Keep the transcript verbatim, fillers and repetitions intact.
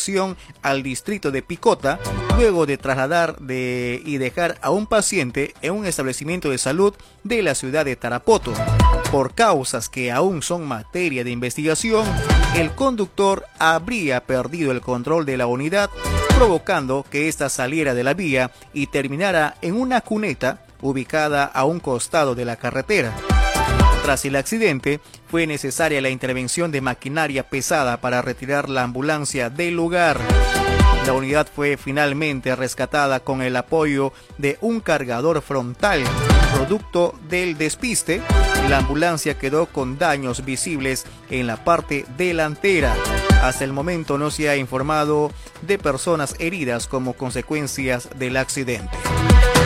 dirección al distrito de Picota, luego de trasladar de, y dejar a un paciente en un establecimiento de salud de la ciudad de Tarapoto. Por causas que aún son materia de investigación, el conductor habría perdido el control de la unidad, provocando que ésta saliera de la vía y terminara en una cuneta ubicada a un costado de la carretera. Tras el accidente, fue necesaria la intervención de maquinaria pesada para retirar la ambulancia del lugar. La unidad fue finalmente rescatada con el apoyo de un cargador frontal. Producto del despiste, la ambulancia quedó con daños visibles en la parte delantera. Hasta el momento no se ha informado de personas heridas como consecuencias del accidente.